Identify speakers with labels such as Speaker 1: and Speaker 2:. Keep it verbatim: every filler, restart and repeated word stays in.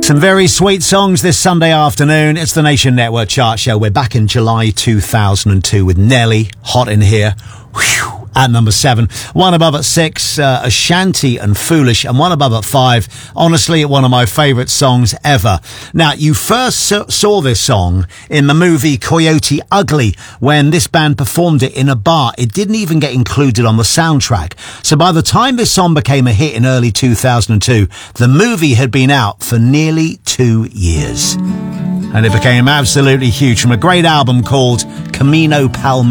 Speaker 1: Some very sweet songs this Sunday afternoon. It's the Nation Network Chart Show. We're back in July two thousand two with Nelly, Hot in Here. Whew. At number seven, one above at six, uh, Ashanti and Foolish, and one above at five. Honestly, one of my favourite songs ever. Now, you first saw this song in the movie Coyote Ugly when this band performed it in a bar. It didn't even get included on the soundtrack. So by the time this song became a hit in early two thousand two, the movie had been out for nearly two years. And it became absolutely huge from a great album called Camino Palmero.